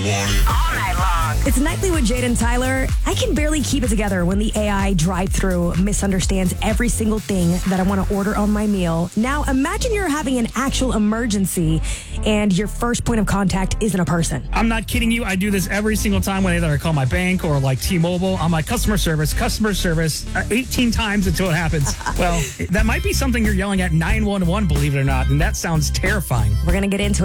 All night long. It's Nightly with Jade and Tyler. I can barely keep it together when the AI drive-thru misunderstands every single thing that I want to order on my meal. Now, imagine you're having an actual emergency and your first point of contact isn't a person. I'm not kidding you. I do this every single time when either I call my bank or like T-Mobile. I'm like, customer service, 18 times until it happens. Well, that might be something you're yelling at 911, believe it or not. And that sounds terrifying. We're going to get into